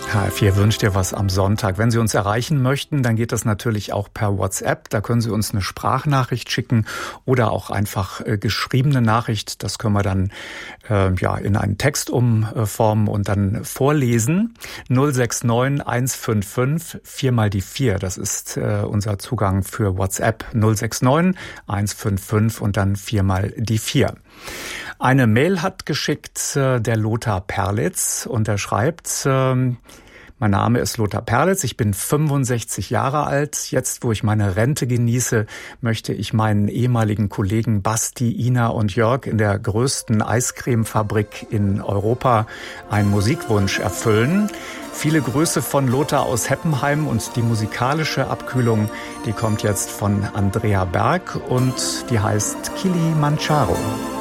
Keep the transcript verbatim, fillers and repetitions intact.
H F vier wünscht dir was am Sonntag. Wenn Sie uns erreichen möchten, dann geht das natürlich auch per WhatsApp. Da können Sie uns eine Sprachnachricht schicken oder auch einfach äh, geschriebene Nachricht. Das können wir dann äh, ja in einen Text umformen und dann vorlesen. null sechs neun eins fünf fünf vier mal die vier. Das ist äh, unser Zugang für WhatsApp. null sechs neun eins fünf fünf und dann vier mal die vier. Eine Mail hat geschickt äh, der Lothar Perlitz und er schreibt: äh, Mein Name ist Lothar Perlitz, ich bin fünfundsechzig Jahre alt. Jetzt, wo ich meine Rente genieße, möchte ich meinen ehemaligen Kollegen Basti, Ina und Jörg in der größten Eiscremefabrik in Europa einen Musikwunsch erfüllen. Viele Grüße von Lothar aus Heppenheim und die musikalische Abkühlung, die kommt jetzt von Andrea Berg und die heißt Kilimanjaro.